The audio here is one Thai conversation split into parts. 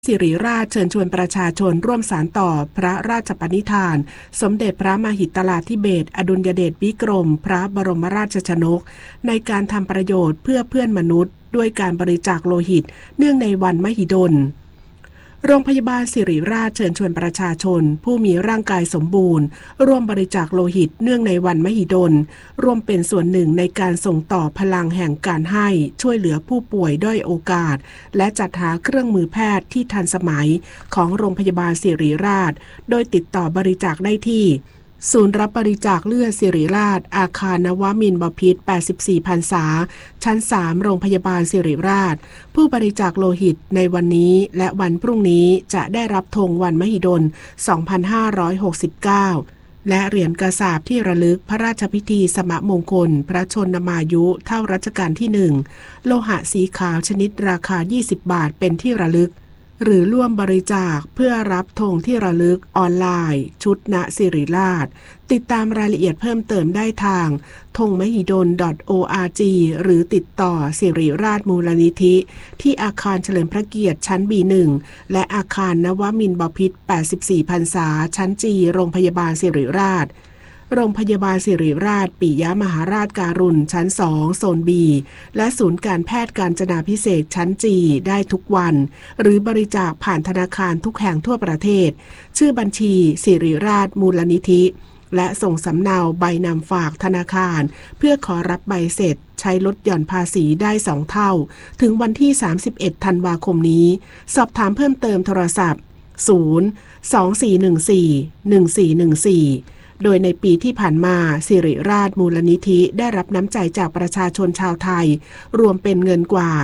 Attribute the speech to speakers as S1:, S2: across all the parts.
S1: สิริราชเชิญชวนประชาชนร่วมสานต่อพระราชปณิธานสมเด็จพระมหิดลธิเบศรอดุลยเดชวิกรมพระบรมราชชนกในการทำประโยชน์เพื่อเพื่อนมนุษย์ด้วยการบริจาคโลหิตเนื่องในวันมหิดลโรงพยาบาลสิริราชเชิญชวนประชาชนผู้มีร่างกายสมบูรณ์ร่วมบริจาคโลหิตเนื่องในวันมหิดลร่วมเป็นส่วนหนึ่งในการส่งต่อพลังแห่งการให้ช่วยเหลือผู้ป่วยด้อยโอกาสและจัดหาเครื่องมือแพทย์ที่ทันสมัยของโรงพยาบาลสิริราชโดยติดต่อบริจาคได้ที่ศูนย์รับบริจาคเลือดสิริราชอาคารนวมินทร์บพิตร84พรรษาชั้น3โรงพยาบาลสิริราชผู้บริจาคโลหิตในวันนี้และวันพรุ่งนี้จะได้รับธงวันมหิดล 2569 และเหรียญกระสาบที่ระลึกพระราชพิธีสมมงคลพระชนมายุเท่ารัชกาลที่1โลหะสีขาวชนิดราคา20 บาทเป็นที่ระลึกหรือร่วมบริจาคเพื่อรับธงที่ระลึกออนไลน์ชุดณสิริราชติดตามรายละเอียดเพิ่มเติมได้ทางธงมหิดล .org หรือติดต่อสิริราชมูลนิธิที่อาคารเฉลิมพระเกียรติชั้น B1 และอาคารนวมินทร์บพิตร84พรรษาชั้น G โรงพยาบาลสิริราชโรงพยาบาลสิริราชปิยมหาราชการุณชั้น2โซน B และศูนย์การแพทย์กาญจนาภิเษกชั้น G ได้ทุกวันหรือบริจาคผ่านธนาคารทุกแห่งทั่วประเทศชื่อบัญชีสิริราชมูลนิธิและส่งสำเนาใบนำฝากธนาคารเพื่อขอรับใบเสร็จใช้ลดหย่อนภาษีได้2เท่าถึงวันที่31ธันวาคมนี้สอบถามเพิ่มเติมโทรศัพท์024141414โดยในปีที่ผ่านมาสิริราชมูลนิธิได้รับน้ำใจจากประชาชนชาวไทยรวมเป็นเงินกว่า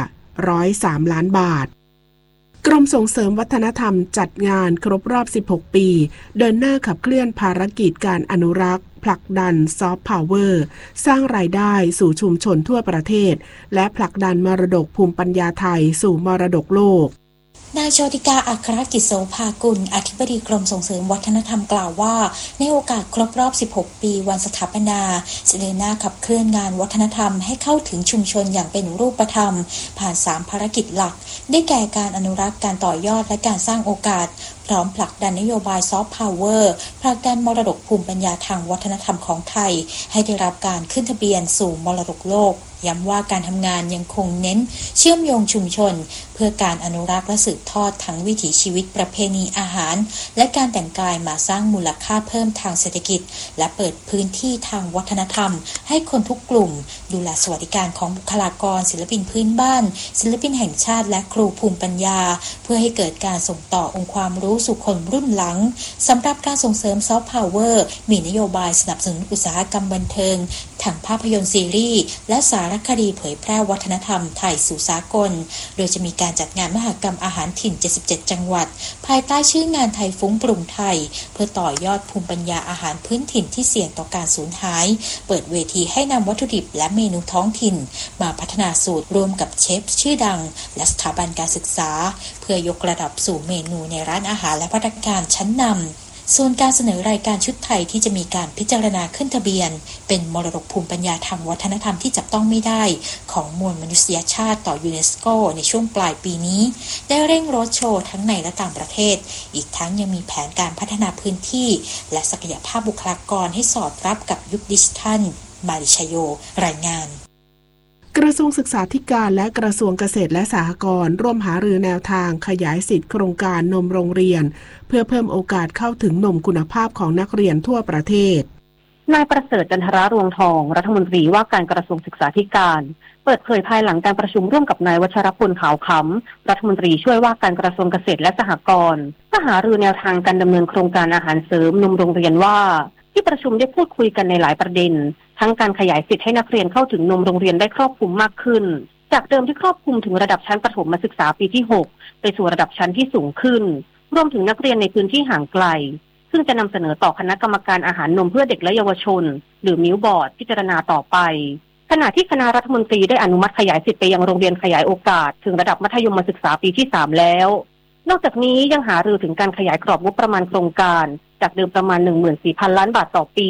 S1: 103ล้านบาทกรมส่งเสริมวัฒนธรรมจัดงานครบรอบ16ปีเดินหน้าขับเคลื่อนภารกิจการอนุรักษ์ผลักดันซอฟต์พาวเวอร์สร้างรายได้สู่ชุมชนทั่วประเทศและผลักดันมรดกภูมิปัญญาไทยสู่มรดกโลก
S2: นายโชติกาอัครกิจโสภากุลอธิบดีกรมส่งเสริมวัฒนธรรมกล่าวว่าในโอกาสครบรอบ16ปีวันสถาปนาจะเดินหน้าขับเคลื่อนงานวัฒนธรรมให้เข้าถึงชุมชนอย่างเป็นรูปธรรมผ่าน3ภารกิจหลักได้แก่การอนุรักษ์การต่อยอดและการสร้างโอกาสพร้อมผลักดันนโยบายซอฟต์พาวเวอร์ผลักดันมรดกภูมิปัญญาทางวัฒนธรรมของไทยให้ได้รับการขึ้นทะเบียนสู่มรดกโลกย้ำว่าการทำงานยังคงเน้นเชื่อมโยงชุมชนเพื่อการอนุรักษ์และสืบทอดทั้งวิถีชีวิตประเพณีอาหารและการแต่งกายมาสร้างมูลค่าเพิ่มทางเศรษฐกิจและเปิดพื้นที่ทางวัฒนธรรมให้คนทุกกลุ่มดูแลสวัสดิการของบุคลากรศิลปินพื้นบ้านศิลปินแห่งชาติและครูภูมิปัญญาเพื่อให้เกิดการส่งต่อองค์ความรู้สู่คนรุ่นหลังสำหรับการส่งเสริมซอฟต์พาวเวอร์มีนโยบายสนับสนุนอุตสาหกรรมบันเทิงทั้งภาพยนตร์ซีรีส์และสารคดีเผยแพร่วัฒนธรรมไทยสู่สากลโดยจะมีการจัดงานมหกรรมอาหารถิ่น77จังหวัดภายใต้ชื่องานไทยฟุ้งปรุงไทยเพื่อต่อยอดภูมิปัญญาอาหารพื้นถิ่นที่เสี่ยงต่อการสูญหายเปิดเวทีให้นำวัตถุดิบและเมนูท้องถิ่นมาพัฒนาสูตรร่วมกับเชฟชื่อดังและสถาบันการศึกษาเพื่อยกระดับสู่เมนูในร้านอาหารและภัตตาคารชั้นนำส่วนการเสนอรายการชุดไทยที่จะมีการพิจารณาขึ้นทะเบียนเป็นมรดกภูมิปัญญาทางวัฒนธรรมที่จับต้องไม่ได้ของมวลมนุษยชาติต่อยูเนสโกในช่วงปลายปีนี้ได้เร่งโรดโชว์ทั้งในและต่างประเทศอีกทั้งยังมีแผนการพัฒนาพื้นที่และศักยภาพบุคลากรให้สอดรับกับยุคดิจิทัลมาริชโยรายงาน
S1: กระทรวงศึกษาธิการและกระทรวงเกษตรและสหกรณ์ร่วมหารือแนวทางขยายสิทธิโครงการนมโรงเรียนเพื่อเพิ่มโอกาสเข้าถึงนมคุณภาพของนักเรียนทั่วประเทศ
S3: นายประเสริฐจันทรารวงทองรัฐมนตรีว่าการกระทรวงศึกษาธิการเปิดเผยภายหลังการประชุมร่วมกับนายวัชรพลขาวขำรัฐมนตรีช่วยว่าการกระทรวงเกษตรและสหกรณ์หารือแนวทางการดำเนินโครงการอาหารเสริมนมโรงเรียนว่าที่ประชุมได้พูดคุยกันในหลายประเด็นทั้งการขยายสิทธิให้นักเรียนเข้าถึงนมโรงเรียนได้ครอบคลุมมากขึ้นจากเดิมที่ครอบคลุมถึงระดับชั้นประถมศึกษาปีที่6ไปสู่ระดับชั้นที่สูงขึ้นรวมถึงนักเรียนในพื้นที่ห่างไกลซึ่งจะนำเสนอต่อคณะกรรมการอาหารนมเพื่อเด็กและเยาวชนหรือมิลบอร์ดพิจารณาต่อไปขณะที่คณะรัฐมนตรีได้อนุมัติขยายสิทธิไปยังโรงเรียนขยายโอกาสถึงระดับมัธยมศึกษาปีที่3แล้วนอกจากนี้ยังหารือถึงการขยายกรอบงบประมาณโครงการจากเดิมประมาณ 14,000 ล้านบาทต่อปี